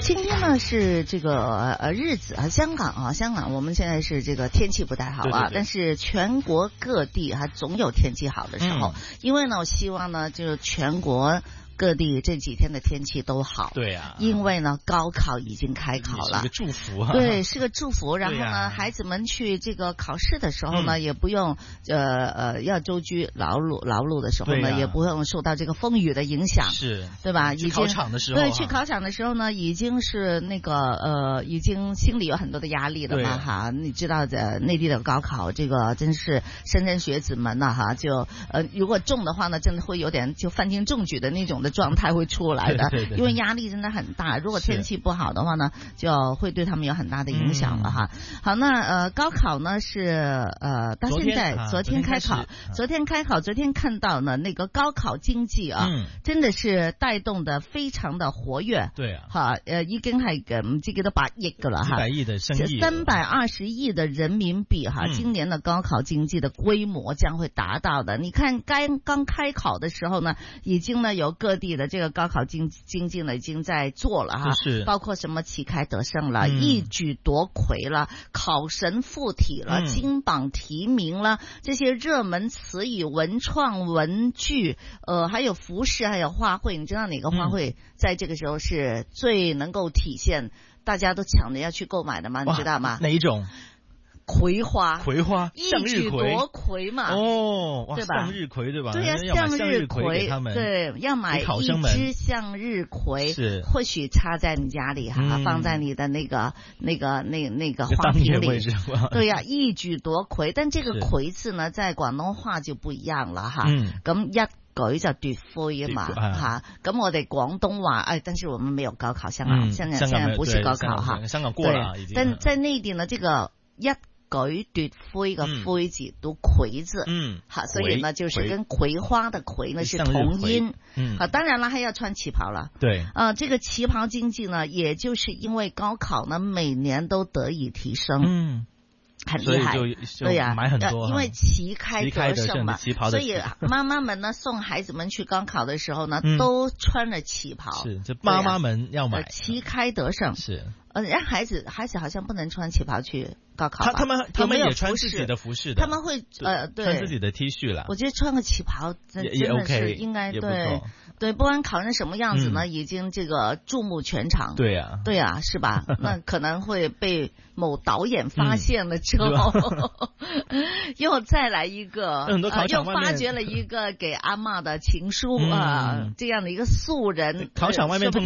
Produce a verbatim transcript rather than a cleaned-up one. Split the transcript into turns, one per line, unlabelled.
今天呢是这个呃日子啊，香港啊，香港我们现在是这个天气不太好啊，
对对对
但是全国各地还总有天气好的时候，嗯、因为呢，我希望呢，就全国各地这几天的天气都好。
对啊，
因为呢，高考已经开考了，
是个祝福啊。
对，是个祝福。然后呢，
啊、
孩子们去这个考试的时候呢，嗯、也不用呃呃要舟车劳碌劳碌的时候呢，啊、也不用受到这个风雨的影响，
是，
对吧？
去考场的时候、啊，
对，去考场的时候呢，已经是那个呃，已经心里有很多的压力了嘛，哈。你知道的，内地的高考，这个真是莘莘学子们呐，哈，就呃，如果中的话呢，真的会有点就犯进中举的那种的状态会出来的，
对对对，
因为压力真的很大。如果天气不好的话呢，就会对他们有很大的影响了哈。嗯、好，那呃，高考呢是呃到现在昨天、啊、昨天开考，昨天开考，昨天看到呢那个高考經濟啊，嗯、真的是帶動得非常的活躍。
對啊，
哈，呃，已經係唔知幾多百億噶啦哈，
一百億的生意，
三百二十億的人民幣哈，嗯、今年的高考經濟的規模將會達到的。你看剛剛開考的時候呢，已經呢有各地的這個高考經經濟呢已經在做了哈，
是
包括什麼旗開得勝了、嗯、一舉奪魁了、考神附體了、嗯、金榜題名了，這些熱門詞語、文創、文具，呃，還有服飾，還有花卉。你知道哪個花卉在這個時候是最能夠體現大家都搶着要去購買的嗎？你知道嗎？
哪一種？
葵花，
葵花，
一舉奪魁嘛，
哦，哇，
對吧？
向日葵對吧？
對呀、啊，向日葵，對，要買一支向日葵，
是，
或許插在你家裏哈，嗯、放在你的那個那個那那個花瓶裏，對呀、啊，一舉奪魁。但這個魁字呢，在廣東話就不一樣了哈，咁、嗯、一舉就奪魁嘛，哈，咁我哋廣東話，哎，但是我們沒有高考，香港現在現在不是高考哈，
香港過了已經，
但在內地呢，這個一舉奪魁個魁字讀魁字，嗯，好，所以呢就是跟葵花的葵呢是同音，嗯，好，當然了還要穿旗袍了，
對，啊、
呃，這個旗袍經濟呢，也就是因為高考呢每年都得以提升，嗯。很厲害，對呀、啊，因為旗開得勝嘛，所以媽媽們呢送孩子們去高考的時候呢，嗯、都穿着旗袍。
是，這媽媽們要買。
旗開得勝。
是。
呃，人孩子孩子好像不能穿旗袍去高考吧？
他他們他們也穿自己的服飾的。
他們會呃對
穿自己的 T 恤啦。
我覺得穿個旗袍真
也
真的是
OK，
應該
也
對對，不管考成什麼樣子呢，嗯、已經這個注目全場。
對呀、啊，
對呀、啊，是吧？那可能會被某導演發現了之後，嗯、又再來一個，
很多考場
外面、呃、又發掘了一個給阿嬷的情書啊、嗯呃，這樣的一個素人。
考場外面。